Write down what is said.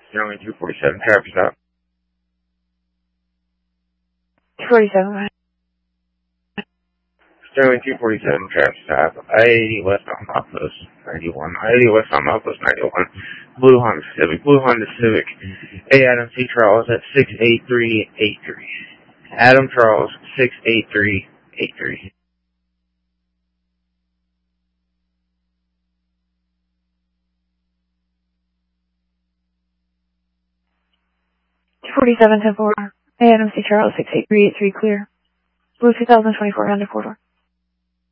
Sterling 247, traffic stop. 247. Sterling 247, traffic stop. I-80 West on Outpost 91. I-80 West on Outpost 91. Blue Honda Civic. Hey, Adam C. Charles at 68383. Adam Charles, 68383. 47 10-4. Hey, Adam C. Charles, 68383 clear. Blue 2024 Honda 4-door.